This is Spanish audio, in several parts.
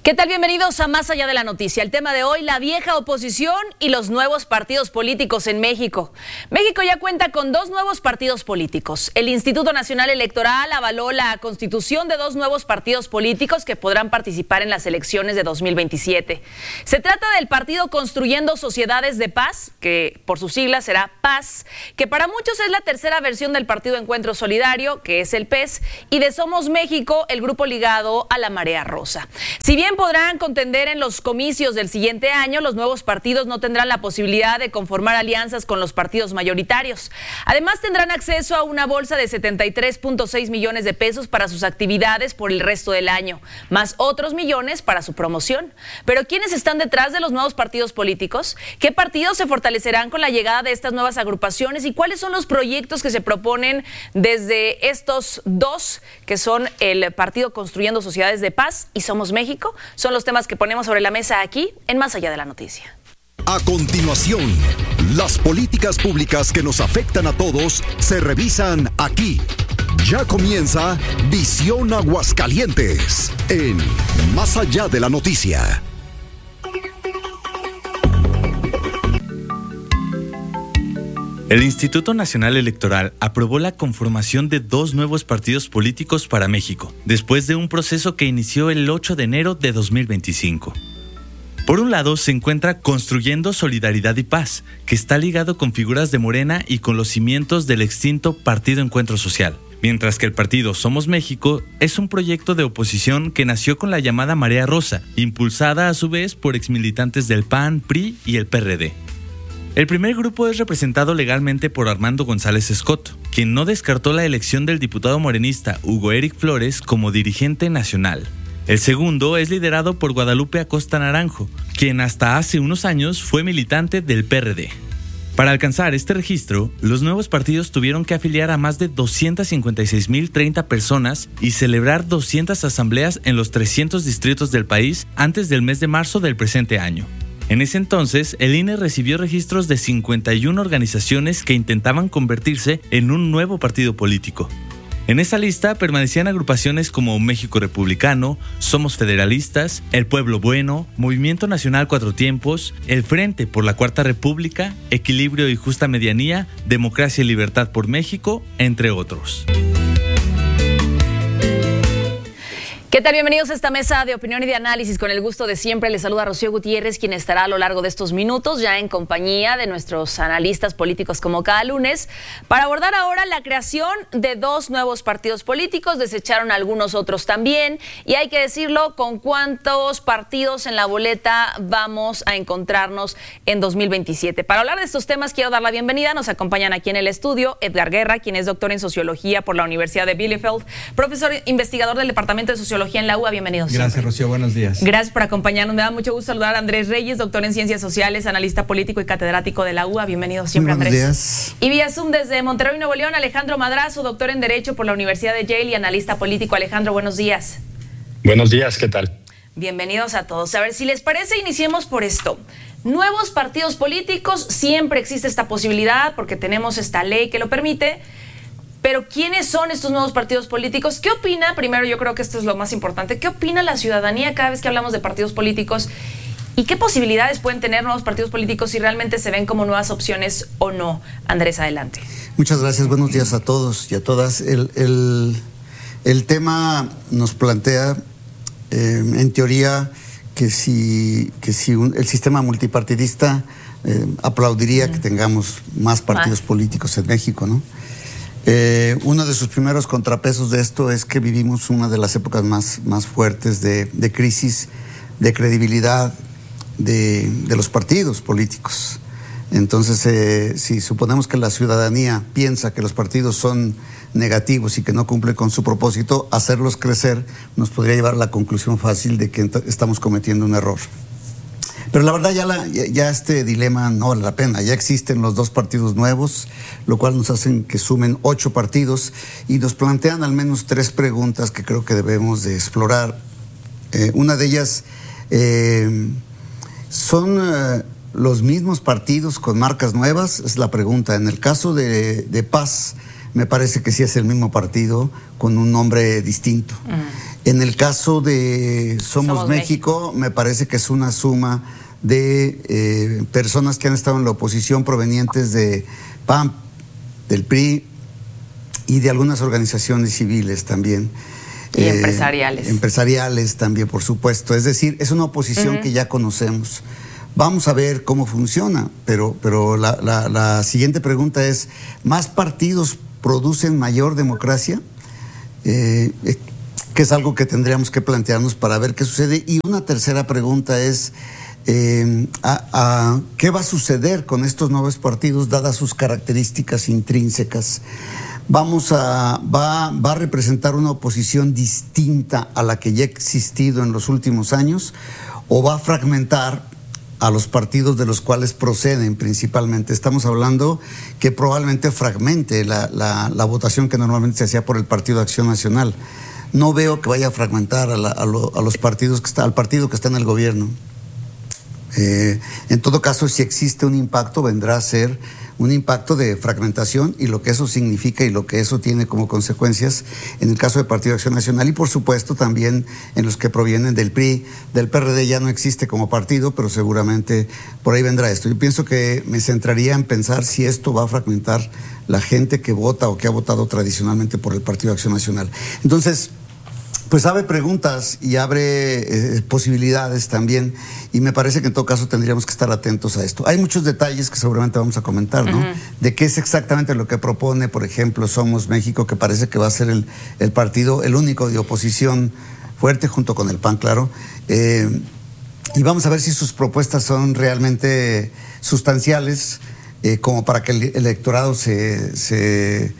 ¿Qué tal? Bienvenidos a Más Allá de la Noticia. El tema de hoy, la vieja oposición y los nuevos partidos políticos en México. México ya cuenta con 2 nuevos partidos políticos. El Instituto Nacional Electoral avaló la constitución de 2 nuevos partidos políticos que podrán participar en las elecciones de 2027. Se trata del partido Construyendo Sociedades de Paz, que por sus siglas será PAS, que para muchos es la tercera versión del partido Encuentro Solidario, que es el PES, y de Somos México, el grupo ligado a la Marea Rosa. Si bien podrán contender en los comicios del siguiente año, los nuevos partidos no tendrán la posibilidad de conformar alianzas con los partidos mayoritarios. Además, tendrán acceso a una bolsa de 73.6 millones de pesos para sus actividades por el resto del año, más otros millones para su promoción. Pero ¿quiénes están detrás de los nuevos partidos políticos? ¿Qué partidos se fortalecerán con la llegada de estas nuevas agrupaciones? ¿Y cuáles son los proyectos que se proponen desde estos 2, que son el partido Construyendo Sociedades de Paz y Somos México? Son los temas que ponemos sobre la mesa aquí en Más Allá de la Noticia. A continuación, las políticas públicas que nos afectan a todos se revisan aquí. Ya comienza Visión Aguascalientes en Más Allá de la Noticia. El Instituto Nacional Electoral aprobó la conformación de 2 nuevos partidos políticos para México, después de un proceso que inició el 8 de enero de 2025. Por un lado se encuentra Construyendo Solidaridad y Paz, que está ligado con figuras de Morena y con los cimientos del extinto Partido Encuentro Social, mientras que el partido Somos México es un proyecto de oposición que nació con la llamada Marea Rosa, impulsada a su vez por exmilitantes del PAN, PRI y el PRD. El primer grupo es representado legalmente por Armando González Escoto, quien no descartó la elección del diputado morenista Hugo Eric Flores como dirigente nacional. El segundo es liderado por Guadalupe Acosta Naranjo, quien hasta hace unos años fue militante del PRD. Para alcanzar este registro, los nuevos partidos tuvieron que afiliar a más de 256.030 personas y celebrar 200 asambleas en los 300 distritos del país antes del mes de marzo del presente año. En ese entonces, el INE recibió registros de 51 organizaciones que intentaban convertirse en un nuevo partido político. En esa lista permanecían agrupaciones como México Republicano, Somos Federalistas, El Pueblo Bueno, Movimiento Nacional Cuatro Tiempos, El Frente por la Cuarta República, Equilibrio y Justa Medianía, Democracia y Libertad por México, entre otros. ¿Qué tal? Bienvenidos a esta mesa de opinión y de análisis. Con el gusto de siempre les saluda Rocío Gutiérrez, quien estará a lo largo de estos minutos ya en compañía de nuestros analistas políticos como cada lunes, para abordar ahora la creación de 2 nuevos partidos políticos. Desecharon algunos otros también, y hay que decirlo, con cuántos partidos en la boleta vamos a encontrarnos en 2027. Para hablar de estos temas quiero dar la bienvenida. Nos acompañan aquí en el estudio Edgar Guerra, quien es doctor en Sociología por la Universidad de Bielefeld, profesor investigador del Departamento de Sociología en la UA. Bienvenidos. Gracias, Rocío. Buenos días. Gracias por acompañarnos. Me da mucho gusto saludar a Andrés Reyes, doctor en Ciencias Sociales, analista político y catedrático de la UA. Bienvenido siempre, Andrés. Buenos días. Y vía Zoom desde Monterrey, Nuevo León, Alejandro Madrazo, doctor en Derecho por la Universidad de Yale y analista político. Alejandro, buenos días. Buenos días, ¿qué tal? Bienvenidos a todos. A ver, si les parece, iniciemos por esto. Nuevos partidos políticos, siempre existe esta posibilidad porque tenemos esta ley que lo permite. Pero ¿quiénes son estos nuevos partidos políticos? ¿Qué opina? Primero, yo creo que esto es lo más importante. ¿Qué opina la ciudadanía cada vez que hablamos de partidos políticos? ¿Y qué posibilidades pueden tener nuevos partidos políticos si realmente se ven como nuevas opciones o no? Andrés, adelante. Muchas gracias. Buenos días a todos y a todas. El tema nos plantea, en teoría, que si el sistema multipartidista aplaudiría que tengamos más partidos políticos en México, ¿no? Uno de sus primeros contrapesos de esto es que vivimos una de las épocas más fuertes de crisis de credibilidad de los partidos políticos. Entonces, si suponemos que la ciudadanía piensa que los partidos son negativos y que no cumplen con su propósito, hacerlos crecer nos podría llevar a la conclusión fácil de que estamos cometiendo un error. Pero la verdad ya este dilema no vale la pena. Ya existen los 2 partidos nuevos, lo cual nos hacen que sumen 8 partidos y nos plantean al menos 3 preguntas que creo que debemos de explorar. Una de ellas, ¿son los mismos partidos con marcas nuevas? Es la pregunta. En el caso de Paz, me parece que sí es el mismo partido con un nombre distinto. En el caso de Somos México, me parece que es una suma de personas que han estado en la oposición provenientes de PAN, del PRI y de algunas organizaciones civiles también. Y empresariales. Empresariales también, por supuesto. Es decir, es una oposición que ya conocemos. Vamos a ver cómo funciona, pero la siguiente pregunta es, ¿más partidos producen mayor democracia? Que es algo que tendríamos que plantearnos para ver qué sucede. Y una tercera pregunta es, ¿qué va a suceder con estos nuevos partidos dadas sus características intrínsecas? ¿Va a representar una oposición distinta a la que ya ha existido en los últimos años o va a fragmentar a los partidos de los cuales proceden principalmente? Estamos hablando que probablemente fragmente la votación que normalmente se hacía por el Partido Acción Nacional. No veo que vaya a fragmentar a los partidos al partido que está en el gobierno. En todo caso, si existe un impacto, vendrá a ser un impacto de fragmentación y lo que eso significa y lo que eso tiene como consecuencias en el caso del Partido Acción Nacional y por supuesto también en los que provienen del PRI, del PRD ya no existe como partido, pero seguramente por ahí vendrá esto. Yo pienso que me centraría en pensar si esto va a fragmentar la gente que vota o que ha votado tradicionalmente por el Partido Acción Nacional. Entonces, pues abre preguntas y abre posibilidades también, y me parece que en todo caso tendríamos que estar atentos a esto. Hay muchos detalles que seguramente vamos a comentar, ¿no? De qué es exactamente lo que propone, por ejemplo, Somos México, que parece que va a ser el partido, el único de oposición fuerte, junto con el PAN, claro. Y vamos a ver si sus propuestas son realmente sustanciales, como para que el electorado se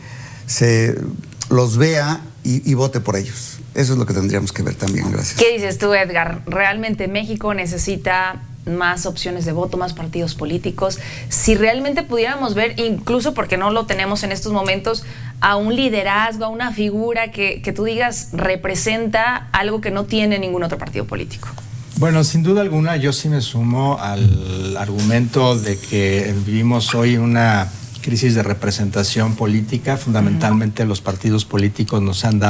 los vea y vote por ellos. Eso es lo que tendríamos que ver también. Gracias. ¿Qué dices tú, Edgar? ¿Realmente México necesita más opciones de voto, más partidos políticos? Si realmente pudiéramos ver, incluso porque no lo tenemos en estos momentos, a un liderazgo, a una figura que tú digas representa algo que no tiene ningún otro partido político. Bueno, sin duda alguna, yo sí me sumo al argumento de que vivimos hoy una crisis de representación política. Fundamentalmente los partidos políticos nos han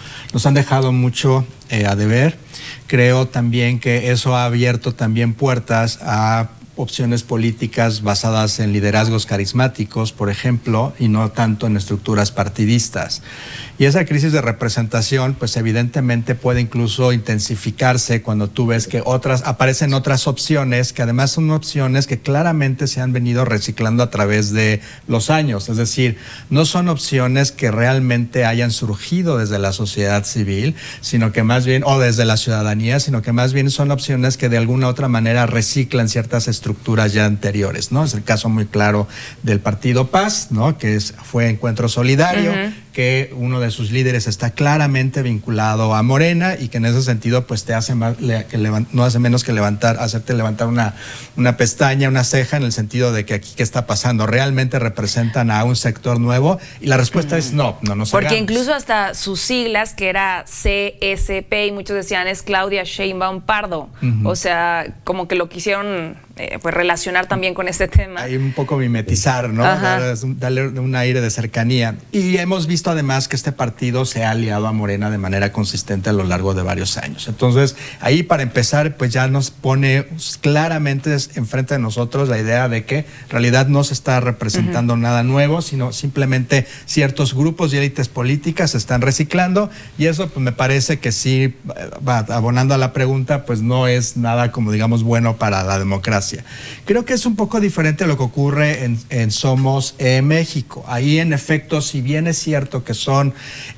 dejado mucho a deber. Creo también que eso ha abierto también puertas a opciones políticas basadas en liderazgos carismáticos, por ejemplo, y no tanto en estructuras partidistas. Y esa crisis de representación, pues evidentemente puede incluso intensificarse cuando tú ves que aparecen otras opciones, que además son opciones que claramente se han venido reciclando a través de los años. Es decir, no son opciones que realmente hayan surgido desde la sociedad civil, sino que más bien, o desde la ciudadanía, sino que más bien son opciones que de alguna u otra manera reciclan ciertas estructuras ya anteriores, ¿no? Es el caso muy claro del Partido Paz, ¿no? Que fue Encuentro Solidario, que uno de sus líderes está claramente vinculado a Morena y que en ese sentido pues te hace más, no hace menos que hacerte levantar una pestaña, una ceja, en el sentido de que aquí qué está pasando, realmente representan a un sector nuevo, y la respuesta es no nos porque hagamos. Incluso hasta sus siglas, que era CSP, y muchos decían es Claudia Sheinbaum Pardo, o sea, como que lo quisieron pues relacionar también con este tema. Hay un poco mimetizar, ¿no? Darle un aire de cercanía. Y hemos visto además que este partido se ha aliado a Morena de manera consistente a lo largo de varios años. Entonces, ahí para empezar, pues ya nos pone claramente enfrente de nosotros la idea de que en realidad no se está representando nada nuevo, sino simplemente ciertos grupos y élites políticas se están reciclando, y eso pues me parece que sí, abonando a la pregunta, pues no es nada como digamos bueno para la democracia. Creo que es un poco diferente a lo que ocurre en Somos México. Ahí en efecto, si bien es cierto que son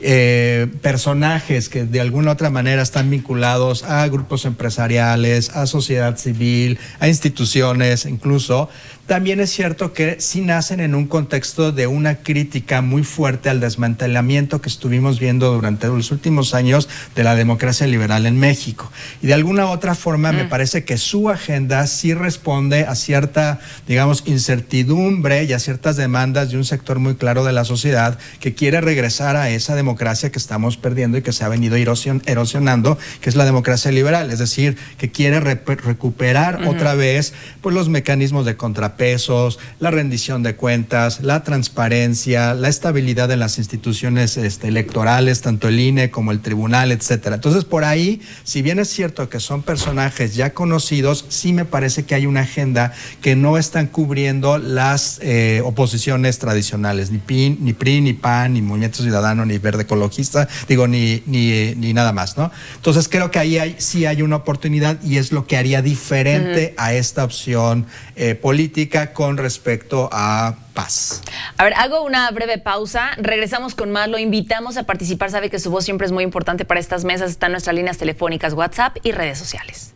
personajes que de alguna u otra manera están vinculados a grupos empresariales, a sociedad civil, a instituciones incluso, también es cierto que sí nacen en un contexto de una crítica muy fuerte al desmantelamiento que estuvimos viendo durante los últimos años de la democracia liberal en México. Y de alguna u otra forma me parece que su agenda sí responde responde a cierta, digamos, incertidumbre y a ciertas demandas de un sector muy claro de la sociedad que quiere regresar a esa democracia que estamos perdiendo y que se ha venido erosionando, que es la democracia liberal, es decir, que quiere recuperar otra vez pues los mecanismos de contrapesos, la rendición de cuentas, la transparencia, la estabilidad de las instituciones electorales, tanto el INE como el tribunal, etcétera. Entonces, por ahí, si bien es cierto que son personajes ya conocidos, sí me parece que hay una agenda que no están cubriendo las oposiciones tradicionales, ni PRI, ni PAN, ni Movimiento Ciudadano, ni Verde Ecologista, ni nada más, ¿no? Entonces, creo que ahí sí hay una oportunidad y es lo que haría diferente a esta opción política con respecto a paz. A ver, hago una breve pausa, regresamos con más, lo invitamos a participar, sabe que su voz siempre es muy importante para estas mesas, están nuestras líneas telefónicas, WhatsApp y redes sociales.